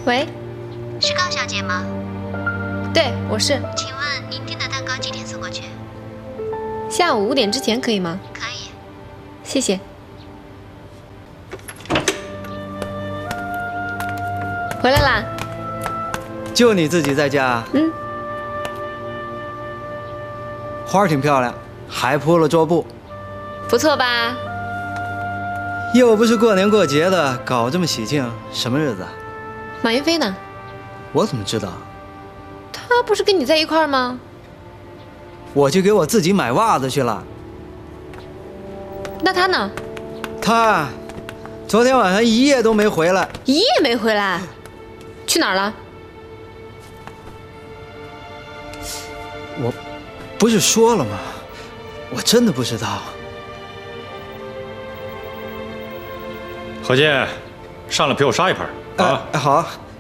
喂， 是高小姐吗？ 对，我是。 请问您订的蛋糕几点送过去？ 下午5点之前可以吗？ 可以。 谢谢。回来啦？ 就你自己在家？ 嗯。 花儿挺漂亮，还铺了桌布， 不错吧？ 又不是过年过节的，搞这么喜庆，什么日子啊？ 马云飞呢？ 我怎么知道？ 他不是跟你在一块儿吗？ 我去给我自己买袜子去了。 那他呢？ 他昨天晚上一夜都没回来。 一夜没回来？去哪儿了？ 我不是说了吗？我真的不知道。 何健，上来陪我杀一盘啊！ 好啊。